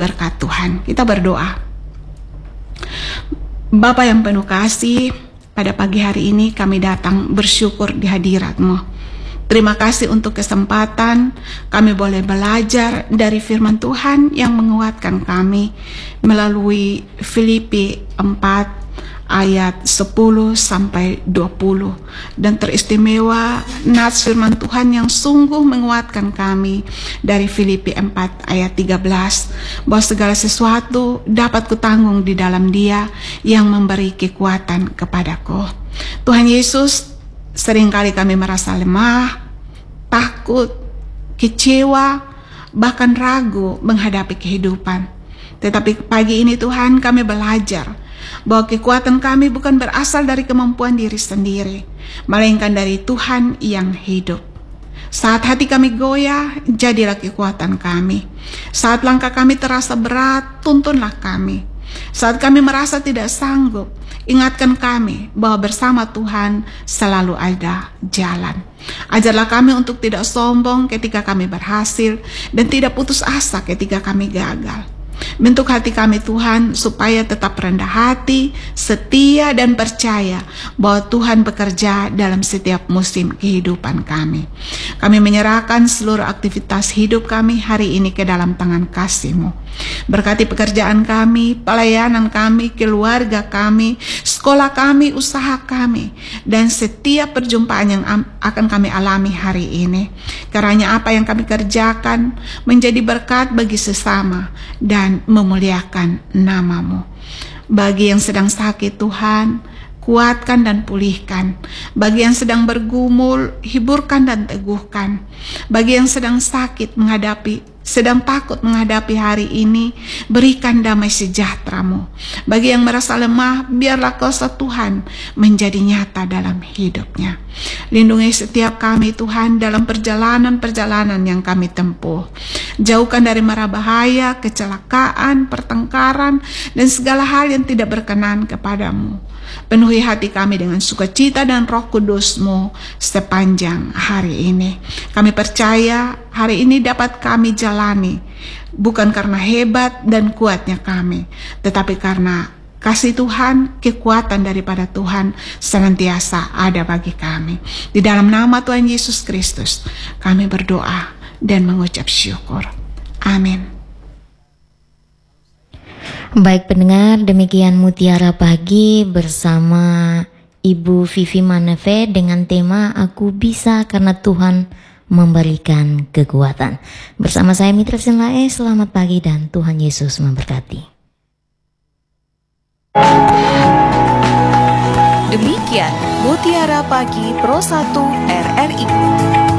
berkat Tuhan. Kita berdoa. Bapa yang penuh kasih, pada pagi hari ini kami datang bersyukur di hadirat-Mu. Terima kasih untuk kesempatan kami boleh belajar dari firman Tuhan yang menguatkan kami melalui Filipi 4 ayat 10 sampai 20. Dan teristimewa nats firman Tuhan yang sungguh menguatkan kami dari Filipi 4 ayat 13, bahwa segala sesuatu dapat kutanggung di dalam Dia yang memberi kekuatan kepadaku. Tuhan Yesus, seringkali kami merasa lemah, takut, kecewa, bahkan ragu menghadapi kehidupan. Tetapi pagi ini Tuhan, kami belajar bahwa kekuatan kami bukan berasal dari kemampuan diri sendiri, melainkan dari Tuhan yang hidup. Saat hati kami goyah, jadilah kekuatan kami. Saat langkah kami terasa berat, tuntunlah kami. Saat kami merasa tidak sanggup, ingatkan kami bahwa bersama Tuhan selalu ada jalan. Ajarlah kami untuk tidak sombong ketika kami berhasil dan tidak putus asa ketika kami gagal. Bentuk hati kami Tuhan supaya tetap rendah hati, setia dan percaya bahwa Tuhan bekerja dalam setiap musim kehidupan kami. Kami menyerahkan seluruh aktivitas hidup kami hari ini ke dalam tangan kasih-Mu. Berkati pekerjaan kami, pelayanan kami, keluarga kami, sekolah kami, usaha kami, dan setiap perjumpaan yang akan kami alami hari ini. Karena apa yang kami kerjakan menjadi berkat bagi sesama dan memuliakan nama-Mu. Bagi yang sedang sakit Tuhan, kuatkan dan pulihkan. Bagi yang sedang bergumul, hiburkan dan teguhkan. Bagi yang sedang sakit sedang takut menghadapi hari ini, berikan damai sejahtera-Mu. Bagi yang merasa lemah, biarlah kuasa Tuhan menjadi nyata dalam hidupnya. Lindungi setiap kami Tuhan dalam perjalanan-perjalanan yang kami tempuh. Jauhkan dari mara bahaya, kecelakaan, pertengkaran, dan segala hal yang tidak berkenan kepadamu. Penuhi hati kami dengan sukacita dan Roh Kudus-Mu sepanjang hari ini. Kami percaya hari ini dapat kami jalani, bukan karena hebat dan kuatnya kami, tetapi karena kasih Tuhan, kekuatan daripada Tuhan senantiasa ada bagi kami. Di dalam nama Tuhan Yesus Kristus, kami berdoa dan mengucap syukur. Amin. Baik pendengar, demikian Mutiara Pagi bersama Ibu Vivi Maneve dengan tema Aku Bisa Karena Tuhan Memberikan Kekuatan. Bersama saya Mitra Senlae, selamat pagi dan Tuhan Yesus memberkati. Demikian Mutiara Pagi Pro 1 RRI.